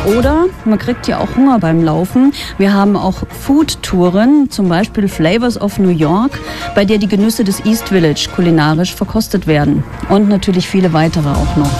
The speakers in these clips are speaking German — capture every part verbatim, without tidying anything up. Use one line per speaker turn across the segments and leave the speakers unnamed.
Oder man kriegt ja auch Hunger beim Laufen. Wir haben auch Food-Touren, zum Beispiel Flavors of New York, bei der die Genüsse des East Village kulinarisch verkostet werden. Und natürlich viele weitere auch noch.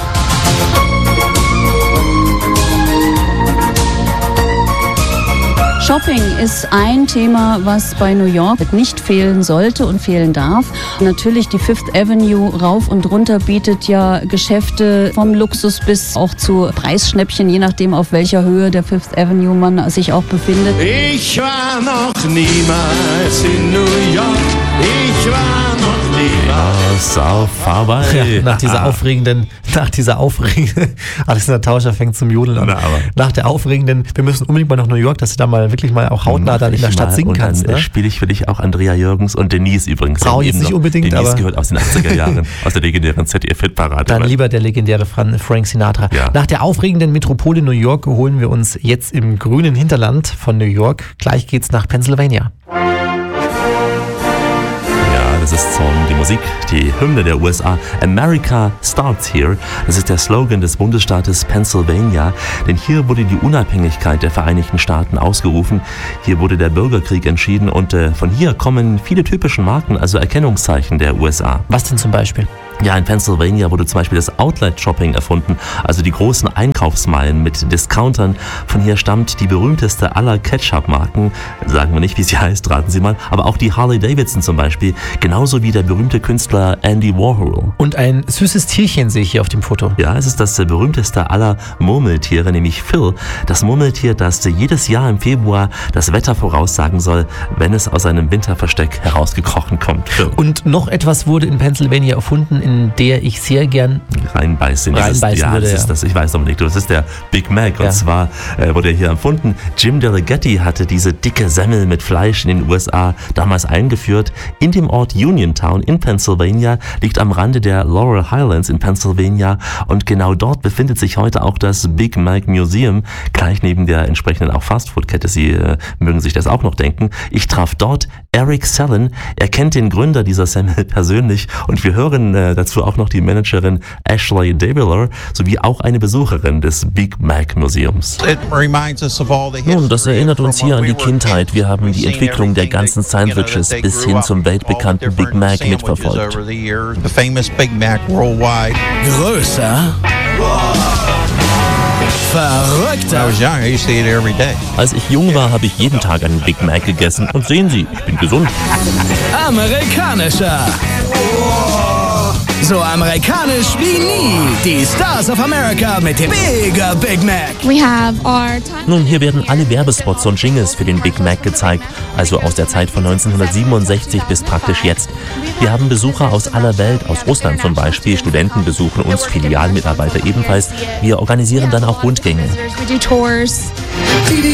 Shopping ist ein Thema, was bei New York nicht fehlen sollte und fehlen darf. Natürlich die Fifth Avenue rauf und runter bietet ja Geschäfte vom Luxus bis auch zu Preisschnäppchen, je nachdem auf welcher Höhe der Fifth Avenue man sich auch befindet.
Ich war noch niemals in New York, ich war noch niemals auf Hawaii.
Ja, nach dieser aufregenden, nach dieser aufregenden, Alexander Tauscher fängt zum Jodeln an. Na, aber. Nach der aufregenden, wir müssen unbedingt mal nach New York, dass du da mal wirklich mal auch hautnah dann in der Stadt singen kannst.
Und dann ne? spiele ich für dich auch Andrea Jürgens und Denise übrigens.
Brauche jetzt nicht unbedingt,
Denise
aber
gehört aus den achtziger Jahren, aus der legendären Z D F-Hitparade.
Dann lieber der legendäre Frank Sinatra. Ja. Nach der aufregenden Metropole New York holen wir uns jetzt im grünen Hinterland von New York. Gleich geht's nach Pennsylvania.
Das ist so die Musik, die Hymne der U S A. America starts here. Das ist der Slogan des Bundesstaates Pennsylvania. Denn hier wurde die Unabhängigkeit der Vereinigten Staaten ausgerufen. Hier wurde der Bürgerkrieg entschieden und äh, von hier kommen viele typische Marken, also Erkennungszeichen der U S A.
Was denn zum Beispiel?
Ja, in Pennsylvania wurde zum Beispiel das Outlet-Shopping erfunden, also die großen Einkaufsmeilen mit Discountern. Von hier stammt die berühmteste aller Ketchup-Marken, sagen wir nicht, wie sie heißt, raten Sie mal, aber auch die Harley-Davidson zum Beispiel, genauso wie der berühmte Künstler Andy Warhol.
Und ein süßes Tierchen sehe ich hier auf dem Foto.
Ja, es ist das berühmteste aller Murmeltiere, nämlich Phil. Das Murmeltier, das jedes Jahr im Februar das Wetter voraussagen soll, wenn es aus seinem Winterversteck herausgekrochen kommt. Phil.
Und noch etwas wurde in Pennsylvania erfunden, in der ich sehr gern
reinbeißen,
reinbeißen
ist, ja,
würde.
Das ist das, ich weiß noch nicht, das ist der Big Mac. Und ja. zwar äh, wurde er hier erfunden. Jim Delagatti hatte diese dicke Semmel mit Fleisch in den U S A damals eingeführt. In dem Ort Uniontown in Pennsylvania, liegt am Rande der Laurel Highlands in Pennsylvania. Und genau dort befindet sich heute auch das Big Mac Museum, gleich neben der entsprechenden auch Fastfood-Kette. Sie äh, mögen sich das auch noch denken. Ich traf dort Eric Sellen. Er kennt den Gründer dieser Semmel persönlich und wir hören äh, dazu auch noch die Managerin Ashley Daviler sowie auch eine Besucherin des Big Mac Museums.
Nun, das erinnert uns hier an die Kindheit. Wir haben die Entwicklung der ganzen Sandwiches bis hin zum weltbekannten Big Mac mitverfolgt.
Größer? Verrückter!
Als ich jung war, habe ich jeden Tag einen Big Mac gegessen. Und sehen Sie, ich bin gesund.
Amerikanischer! So amerikanisch wie nie. Die Stars of America mit dem Bigger Big Mac.
We have our
Nun, hier werden alle Werbespots und Jingles für den Big Mac gezeigt, also aus der Zeit von neunzehnhundertsiebenundsechzig bis praktisch jetzt. Wir haben Besucher aus aller Welt, aus Russland zum Beispiel, Studenten besuchen uns, Filialmitarbeiter ebenfalls. Wir organisieren dann auch Rundgänge.